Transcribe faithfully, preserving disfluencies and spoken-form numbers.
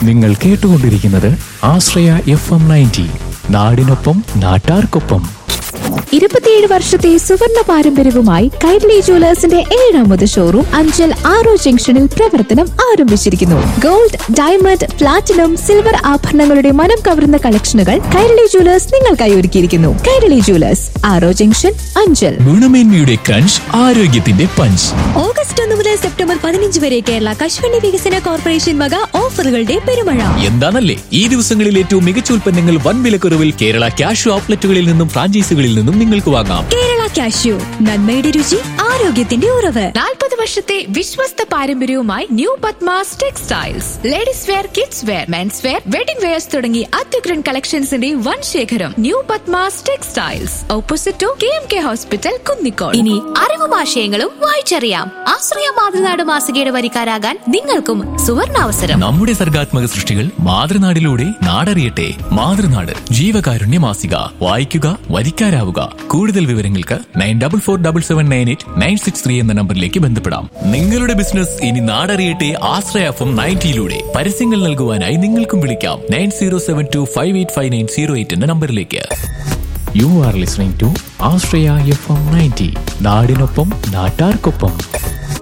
നിങ്ങൾ കേട്ടുകൊണ്ടിരിക്കുന്നത് ആശ്രയ F M ninety, നാടിനൊപ്പം നാട്ടാർക്കൊപ്പം. ഇരുപത്തിയേഴ് വർഷത്തെ സുവർണ പാരമ്പര്യവുമായി കൈരളി ജുവലേഴ്സിന്റെ ഏഴാമത് ഷോറൂം അഞ്ചൽ ആറോ ജംഗ്ഷനിൽ പ്രവർത്തനം ആരംഭിച്ചിരിക്കുന്നു. ഗോൾഡ്, ഡയമണ്ട്, പ്ലാറ്റിനം, സിൽവർ ആഭരണങ്ങളുടെ മനം കവർന്ന കളക്ഷനുകൾ കൈരളി ജുവലേഴ്സ് നിങ്ങൾക്കായി ഒരുക്കിയിരിക്കുന്നു. കൈരളി ജുവലേഴ്സ്, ആറോ ജംഗ്ഷൻ, അഞ്ചൽ. ഗുണമേന്മയുടെ ക്രഞ്ച്, ആരോഗ്യത്തിന്റെ പഞ്ച്. ഓഗസ്റ്റ് ഒന്ന് മുതൽ സെപ്റ്റംബർ പതിനഞ്ച് വരെ കേരള കശുവണ്ടി വികസന കോർപ്പറേഷൻ വക ഓഫറുകളുടെ പെരുമഴ. എന്താണല്ലേ ഈ ദിവസങ്ങളിൽ ഏറ്റവും മികച്ച ഉൽപ്പന്നങ്ങൾ വൻ വിലക്കുറവിൽ കേരള ക്യാഷ് ഔട്ട്ലെറ്റുകളിൽ നിന്നും ഫ്രാഞ്ചൈസികളിൽ നിന്നും നിങ്ങൾക്ക് വാങ്ങാം. കേരള കാഷ്യൂ, നന്മയുടെ രുചി, ആരോഗ്യത്തിന്റെ ഉറവ്. നാൽപ്പത് വർഷത്തെ വിശ്വസ്ത പാരമ്പര്യവുമായി new Padmas textiles. Ladies wear, kids wear, men's wear, wedding wears തുടങ്ങി അത്യുഗ്രൻ കളക്ഷൻസിന്റെ വൻ ശേഖരം. New Padmas textiles, opposite to K M K hospital, Kunnicode. ഇനി അറിവും ആശയങ്ങളും വായിച്ചറിയാം. ആശ്രയ മാതൃനാട് മാസികയുടെ വരിക്കാരാകാൻ നിങ്ങൾക്കും സുവർണാവസരം. നമ്മുടെ സർഗാത്മക സൃഷ്ടികൾ മാതൃനാടിലൂടെ നാടറിയട്ടെ. മാതൃനാട് ജീവകാരുണ്യ മാസിക. വായിക്കുക, വരിക്കാരാവുക. കൂടുതൽ വിവരങ്ങൾക്ക് nine double four double seven nine eight nine six three എന്ന നമ്പറിലേക്ക് ബന്ധപ്പെടാം. നിങ്ങളുടെ ബിസിനസ് ഇനി നാടറിയട്ടെ ആശ്രയ എഫ് എം നയൻറ്റിയിലൂടെ. പരസ്യങ്ങൾ നൽകുവാനായി നിങ്ങൾക്കും വിളിക്കാം nine zero seven to five eight five nine zero eight എന്ന നമ്പറിലേക്ക്. You are listening to Ashraya F M ninety, നാടിനൊപ്പം നാട്ടാർക്കൊപ്പം.